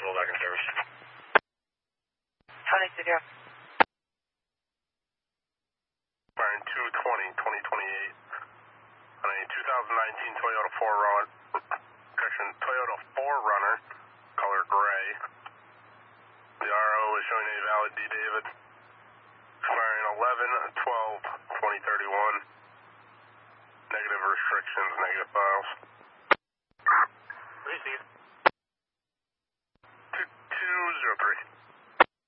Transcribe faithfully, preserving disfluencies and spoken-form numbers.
Roll back in service. twenty studio. Firing two twenty, twenty twenty-eight. On a two thousand nineteen Toyota four runner, correction, Toyota four runner, color gray. The R O is showing a valid D David. Firing eleven twelve.